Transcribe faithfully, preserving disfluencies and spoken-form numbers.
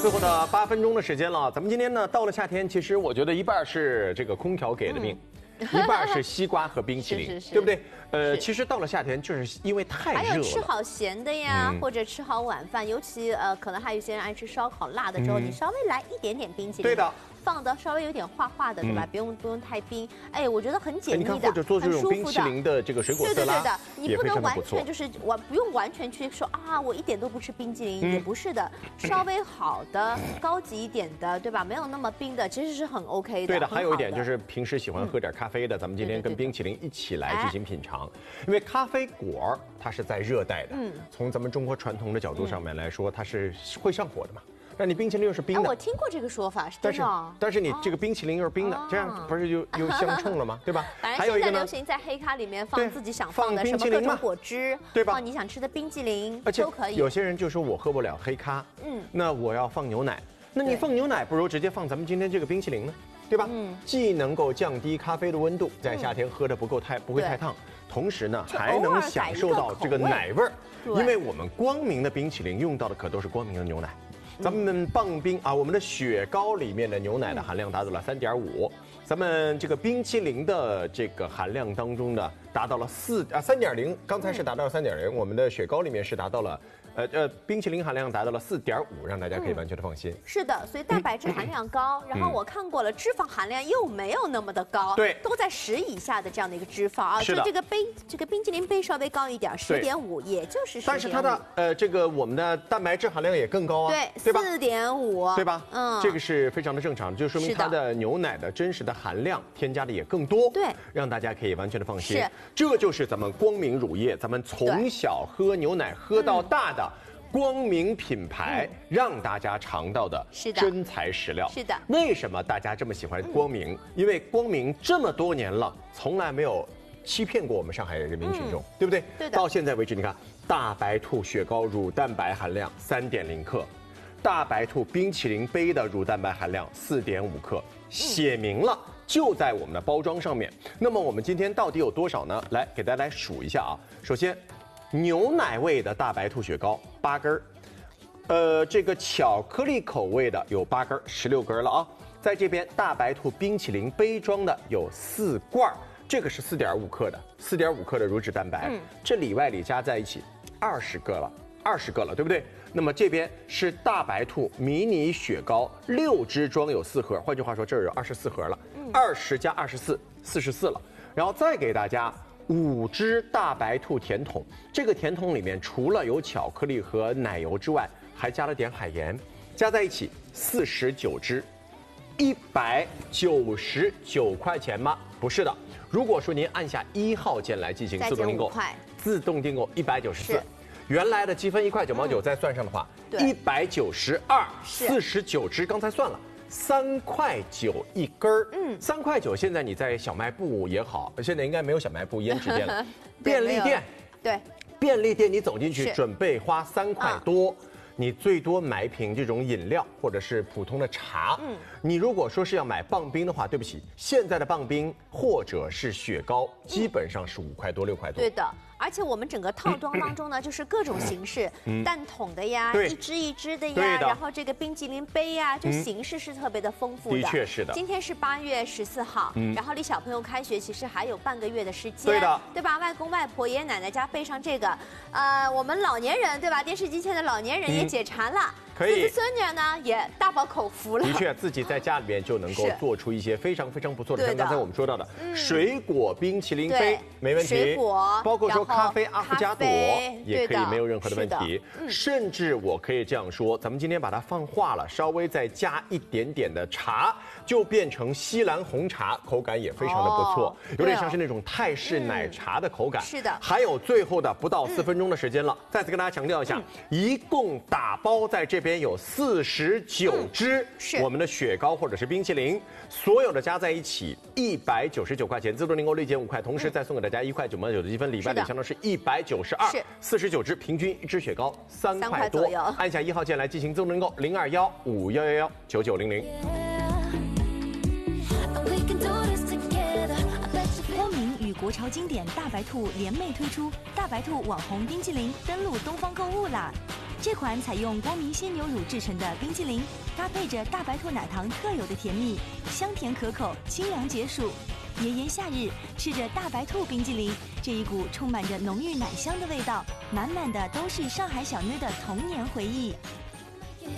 最后的八分钟的时间了，咱们今天呢到了夏天，其实我觉得一半是这个空调给的命。嗯一半是西瓜和冰淇淋， 是是是对不对？呃，其实到了夏天，就是因为太热了。 还有吃好咸的呀， 嗯、 或者吃好晚饭，尤其呃，可能还有一些人爱吃烧烤辣的时候，嗯、你稍微来一点点冰淇淋， 对的， 放的稍微有点化化的，对吧？嗯、不用不用太冰。哎，我觉得很解腻的， 你看或者做这种冰淇淋的这个水果色拉， 对对对的，你不能完全就就是我不用完全去说啊，我一点都不吃冰淇淋，嗯、也不是的，稍微好的、高级一点的，对吧？没有那么冰的，其实是很 OK 的。 对的，还有一点就是平时喜欢喝点咖啡的，咱们今天跟冰淇淋一起来进行品尝，因为咖啡果它是在热带的，嗯，从咱们中国传统的角度上面来说，它是会上火的嘛。那你冰淇淋又是冰的， 我听过这个说法，是真的。但是你这个冰淇淋又是冰的，这样不是就又相冲了吗？对吧？ 还有一个流行在黑咖里面放自己想放的什么各种果汁， 对吧？ 放你想吃的冰淇淋， 而且都可以。 有些人就说我喝不了黑咖，嗯，那我要放牛奶，那你放牛奶不如直接放咱们今天这个冰淇淋呢？对吧？嗯，既能够降低咖啡的温度，在夏天喝的不够太不会太烫，同时呢还能享受到这个奶味儿。因为我们光明的冰淇淋用到的可都是光明的牛奶，咱们棒冰啊，我们的雪糕里面的牛奶的含量达到了三点五，咱们这个冰淇淋的这个含量当中呢达到了四啊三点零，刚才是达到了三点零，我们的雪糕里面是达到了。呃呃，冰淇淋含量达到了四点五，让大家可以完全的放心。 嗯、是的，所以蛋白质含量高，嗯、然后我看过了，脂肪含量又没有那么的高， 对， 都在十以下的这样的一个脂肪啊。 是的， 所以这个杯这个冰淇淋杯稍微高一点，十点五，也就是十点五。 但是它的呃这个我们的蛋白质含量也更高啊， 对， 对吧？ 四点五， 对吧？嗯，这个是非常的正常，就说明它的牛奶的真实的含量添加的也更多， 对， 让大家可以完全的放心。 是， 这就是咱们光明乳业，咱们从小喝牛奶喝到大的。嗯光明品牌让大家尝到的真材实料。 是的。 为什么大家这么喜欢光明？因为光明这么多年了，从来没有欺骗过我们上海人民群众，对不对？ 对的。 到现在为止，你看大白兔雪糕乳蛋白含量三点零克，大白兔冰淇淋杯的乳蛋白含量四点五克，写明了就在我们的包装上面。那么我们今天到底有多少呢？来给大家来数一下啊。首先。牛奶味的大白兔雪糕八根儿，呃，这个巧克力口味的有八根，十六根了啊。在这边大白兔冰淇淋杯装的有四罐，这个是四点五克的，四点五克的乳脂蛋白，嗯、这里外里加在一起二十个了，二十个了，对不对？那么这边是大白兔迷你雪糕六支装有四盒，换句话说，这儿有二十四盒了，二十加二十四，四十四了。然后再给大家。五支大白兔甜筒，这个甜筒里面除了有巧克力和奶油之外，还加了点海盐，加在一起四十九支，一百九十九块钱吗？不是的，如果说您按下一号键来进行自动订购，自动订购一百九十四，原来的积分一块九毛九再算上的话，一百九十二，四十九支，刚才算了。三块九一根儿，嗯，三块九。现在你在小卖部也好，现在应该没有小卖部、胭脂店了，便利店， 对， 便利店你走进去准备花三块多，你最多买一瓶这种饮料或者是普通的茶。嗯，你如果说是要买棒冰的话，对不起，现在的棒冰或者是雪糕，基本上是五块多、六块多。 对的。而且我们整个套装当中呢，就是各种形式，蛋筒的呀，一支一支的呀，然后这个冰淇淋杯呀，就形式是特别的丰富的。 的确是的。 今天是八月十四号，然后离小朋友开学其实还有半个月的时间， 对的， 对吧？外公外婆、爷爷奶奶家备上这个，呃，我们老年人对吧？电视机前的老年人也解馋了。 可以， 孙子孙女呢也大饱口福了。 的确，自己在家里面就能够做出一些非常非常不错的，像刚才我们说到的水果冰淇淋杯，没问题。 水果， 包括说咖啡阿芙加朵也可以，没有任何的问题。甚至我可以这样说，咱们今天把它放化了，稍微再加一点点的茶，就变成西兰红茶，口感也非常的不错，有点像是那种泰式奶茶的口感。 是的。 还有最后的不到四分钟的时间了，再次跟大家强调一下，一共打包在这边。有四十九支我们的雪糕或者是冰淇淋，所有的加在一起一百九十九块钱，自动订购立减五块，同时再送给大家一块九毛九的积分，里外里相当是一百九十二，四十九支，平均一支雪糕三块多。按下一号键来进行自动订购，零二幺五幺幺幺九九零零。 光明与国潮经典大白兔联袂推出大白兔网红冰淇淋，登陆东方购物啦！ 这款采用光明鲜牛乳制成的冰激凌，搭配着大白兔奶糖特有的甜蜜，香甜可口，清凉解暑。炎炎夏日，吃着大白兔冰激凌，这一股充满着浓郁奶香的味道，满满的都是上海小妞的童年回忆。